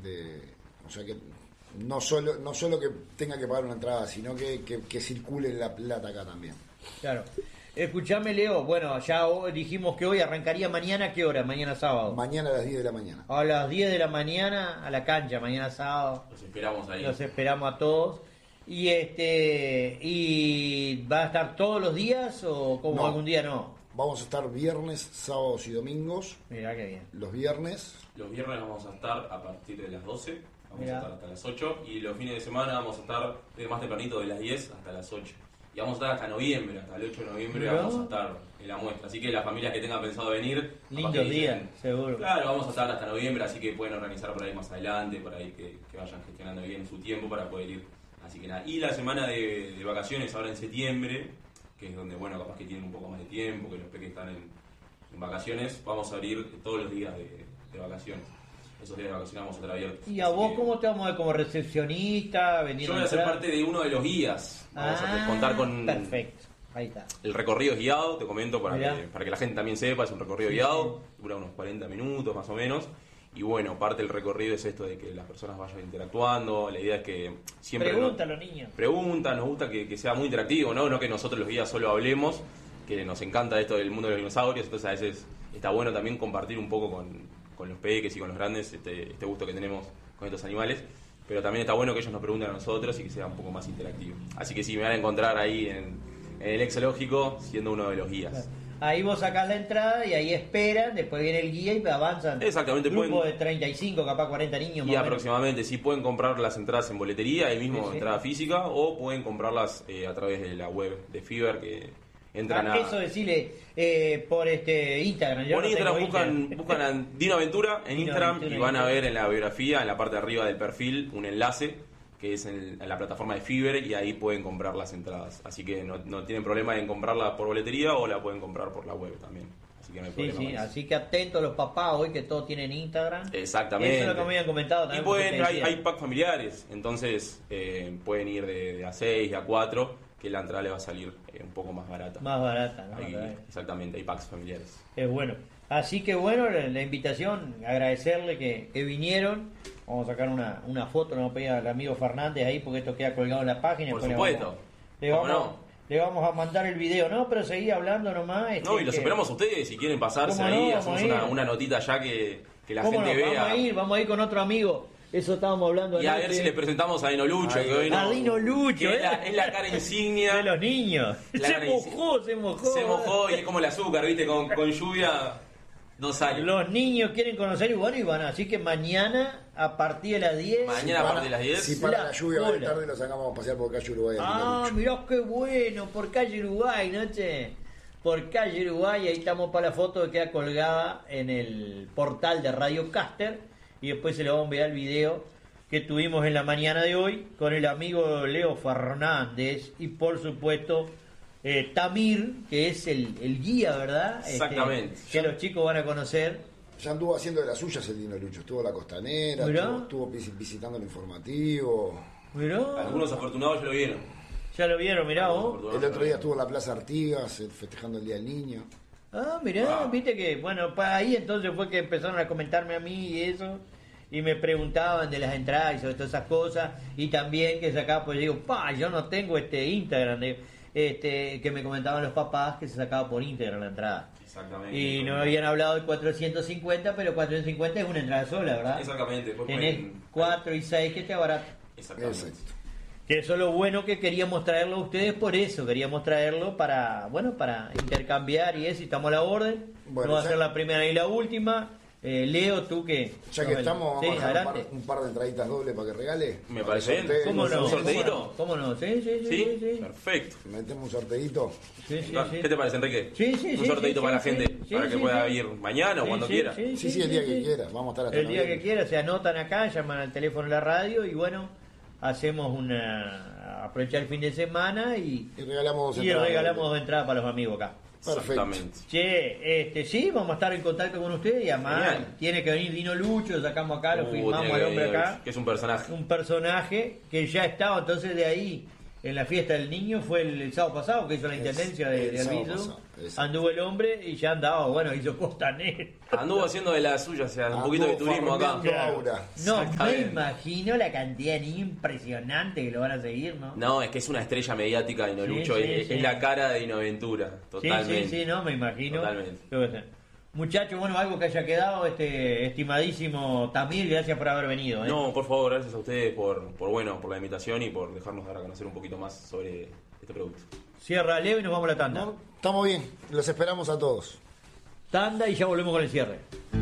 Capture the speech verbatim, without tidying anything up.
Este, o sea que no solo no solo que tenga que pagar una entrada, sino que, que, que circule la plata acá también. Claro. Escuchame, Leo, bueno, ya hoy dijimos que hoy arrancaría mañana, ¿a qué hora? Mañana sábado. Mañana a las diez de la mañana. A las diez de la mañana a la cancha, mañana sábado. Los esperamos ahí. Los esperamos a todos. Y este y va a estar todos los días o como No. algún día no. Vamos a estar viernes, sábados y domingos. Mirá qué bien. Los viernes, Los viernes vamos a estar a partir de las doce, vamos Mirá. a estar hasta las ocho, y los fines de semana vamos a estar desde más tempranito, de las diez hasta las ocho. Y vamos a estar hasta noviembre, hasta el ocho de noviembre. Mirá. Vamos a estar en la muestra. Así que las familias que tengan pensado venir, capaz Lindos que dicen, días, seguro. Claro, vamos a estar hasta noviembre, así que pueden organizar por ahí más adelante, por ahí que, que vayan gestionando bien su tiempo para poder ir. Así que nada, y la semana de, de vacaciones ahora en septiembre, que es donde, bueno, capaz que tienen un poco más de tiempo, que los peques están en, en vacaciones, vamos a abrir todos los días de, de vacaciones. Esos días de vacaciones vamos a estar abiertos. ¿Y a Así vos que cómo te vamos a ver? ¿Como recepcionista? Yo Vendiendo voy a ser entradas? parte de uno de los guías. Vamos Ah, a contar con... Perfecto, ahí está. El recorrido es guiado, te comento para Mirá. que, para que la gente también sepa, es un recorrido Sí, guiado, dura unos cuarenta minutos más o menos. Y bueno, parte del recorrido es esto de que las personas vayan interactuando. La idea es que siempre... Preguntan no- los niños. Preguntan, nos gusta que, que sea muy interactivo, ¿no? No que nosotros los guías solo hablemos, que nos encanta esto del mundo de los dinosaurios, entonces a veces está bueno también compartir un poco con, con los peques y con los grandes este, este gusto que tenemos con estos animales. Pero también está bueno que ellos nos pregunten a nosotros y que sea un poco más interactivo. Así que sí, me van a encontrar ahí en, en el exológico siendo uno de los guías. Ahí vos sacás la entrada y ahí esperan, después viene el guía y avanzan. Exactamente, Grupo pueden- de treinta y cinco, capaz cuarenta niños. Y más o menos. aproximadamente, sí, pueden comprar las entradas en boletería, ahí mismo Sí, sí. entrada física, o pueden comprarlas eh, a través de la web de Fiverr, que entran Ah, a... eso decirle eh, por este Instagram. Yo Por no Instagram tengo buscan, Instagram. buscan a Dino Aventura en Dino Instagram Aventura y en van a Instagram. ver en la biografía, en la parte de arriba del perfil, un enlace que es en, en la plataforma de Fiverr, y ahí pueden comprar las entradas. Así que no, no tienen problema en comprarla por boletería o la pueden comprar por la web también. Así que no hay Sí, problema. sí, con eso. así que atentos los papás hoy que todos tienen Instagram. Exactamente. Eso es lo que me habían comentado Y también. pueden, porque te hay, decía. hay pack familiares, entonces eh, pueden ir de, de a seis, de a cuatro, que la entrada le va a salir eh, un poco más barata. Más barata, ¿no? Ahí, Otra vez. exactamente, hay packs familiares. Es bueno. Así que bueno, la, la invitación, agradecerle que, que vinieron. Vamos a sacar una, una foto, nos vamos a pedir al amigo Fernández ahí porque esto queda colgado en la página. Por después supuesto. Le vamos, le, ¿Cómo vamos, no? le vamos a mandar el video, ¿no? Pero seguí hablando nomás. este, No, y los que- esperamos a ustedes, si quieren pasarse ¿Cómo no? ahí, Vamos hacemos a ir. una, una notita ya que, que la ¿Cómo gente no? vea. Vamos a ir, vamos a ir con otro amigo. Eso estábamos hablando Y a anoche. ver si le presentamos a Dino Lucho, Ay, que hoy no. a Dino Lucho, que es, la, ¿eh? es la cara insignia. De los niños. La se cara mojó, se mojó. Se mojó y es como el azúcar, ¿viste? Con, con lluvia, dos años. Los niños quieren conocer y bueno, y van. Así que mañana, a partir de las diez. Mañana a para- partir de las diez. Si para La la lluvia va de cola. tarde, lo sacamos a pasear por calle Uruguay. al Ah, Lucho. mirá qué bueno, por calle Uruguay, ¿no, che? Por calle Uruguay, ahí estamos para la foto que queda colgada en el portal de Radio Caster. Y después se le vamos a enviar el video que tuvimos en la mañana de hoy con el amigo Leo Fernández y por supuesto eh, Tamir, que es el, el guía, ¿verdad? Este, Exactamente. que los chicos van a conocer. Ya anduvo haciendo de las suyas el Dino Lucho. Estuvo en la costanera, Mirá. estuvo, estuvo vis- visitando el informativo. Mirá, Algunos afortunados ya lo vieron. ya lo vieron, mirá vos. El otro día estuvo en la Plaza Artigas eh, festejando el Día del Niño. Ah, mirá, Ah. viste que, bueno, pa- ahí entonces fue que empezaron a comentarme a mí y eso, y me preguntaban de las entradas y sobre todas esas cosas, y también que sacaba, pues digo, pa, yo no tengo este Instagram, de- este que me comentaban los papás que se sacaba por Instagram la entrada. Exactamente. Y no habían hablado de cuatrocientos cincuenta, pero cuatrocientos cincuenta es una entrada sola, ¿verdad? Exactamente. después Tenés pueden- cuatro y seis que te abaratan. Exactamente. Exacto. Que eso es lo bueno que queríamos traerlo a ustedes, por eso queríamos traerlo para, bueno, para intercambiar y eso, y estamos a la orden. Bueno, no va a ya- ser la primera ni la última. Eh, Leo, tú que... Ya que no, estamos, sí, vamos a dejar un par, adelante. un par de entraditas dobles para que regale. Me Para parece que bien. sortee. ¿Cómo no? ¿Un sorteíto? ¿Cómo no? ¿Cómo no? Sí, sí, sí. ¿Sí? sí, sí. Perfecto. Metemos un sorteíto. Sí, sí, sí. ¿Qué te parece, Enrique? Sí, sí, Un sí, sorteito sí, para sí, la gente, sí, para sí, que sí, pueda sí. ir mañana o Sí, cuando sí, quiera. Sí, sí, el día que quiera. Vamos a estar hasta El día que noviembre. quiera, se anotan acá, llaman al teléfono de la radio y bueno, hacemos una... aprovechar el fin de semana y, Y regalamos dos y entradas regalamos dobles. dos entradas para los amigos acá. Perfecto. Exactamente. Che, este, sí, vamos a estar en contacto con ustedes y además Genial. tiene que venir Dino Lucho, lo sacamos acá, lo Uh, filmamos tiene al que hombre venir, acá. Que es un personaje. Un personaje que ya estaba, entonces de ahí en la fiesta del niño, fue el, el sábado pasado que hizo la Es- intendencia de, el de sábado Alviso. pasado, exacto. Anduvo el hombre y ya andaba, bueno, hizo costanera. Anduvo haciendo de la suya, o sea, un Anduvo poquito de turismo acá. farmeando aura. No, me Exactamente. imagino la cantidad de niños impresionante que lo van a seguir, ¿no? No, es que es una estrella mediática Dino Sí, Lucho, sí, es, sí. es la cara de Dino Aventura, Sí, totalmente. sí, sí, no, me imagino. Totalmente. Yo qué sé. Muchachos, bueno, algo que haya quedado, este estimadísimo Tamir, gracias por haber venido. ¿eh? No, por favor, gracias a ustedes por, por bueno, por la invitación y por dejarnos dar a conocer un poquito más sobre este producto. Cierra Leo y nos vamos a la tanda. No, estamos bien, los esperamos a todos. Tanda y ya volvemos con el cierre.